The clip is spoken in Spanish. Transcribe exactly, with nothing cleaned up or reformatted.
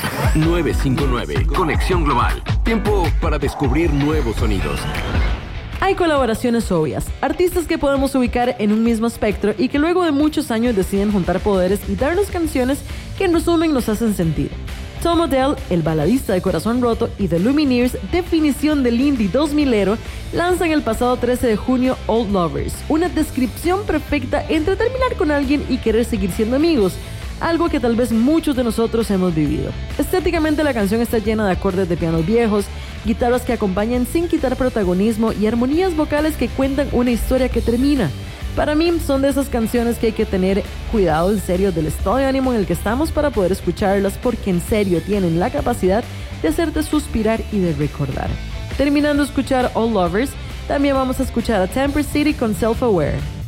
nueve cinco nueve, Conexión Global. Tiempo para descubrir nuevos sonidos. Hay colaboraciones obvias, artistas que podemos ubicar en un mismo espectro y que luego de muchos años deciden juntar poderes y darnos canciones que en resumen nos hacen sentir. Tom Odell, el baladista de Corazón Roto, y The Lumineers, definición del indie dos milero, lanzan el pasado trece de junio Old Lovers, una descripción perfecta entre terminar con alguien y querer seguir siendo amigos, algo que tal vez muchos de nosotros hemos vivido. Estéticamente la canción está llena de acordes de pianos viejos, guitarras que acompañan sin quitar protagonismo y armonías vocales que cuentan una historia que termina. Para mí son de esas canciones que hay que tener cuidado en serio del estado de ánimo en el que estamos para poder escucharlas, porque en serio tienen la capacidad de hacerte suspirar y de recordar. Terminando de escuchar All Lovers, también vamos a escuchar a Temper City con Self Aware.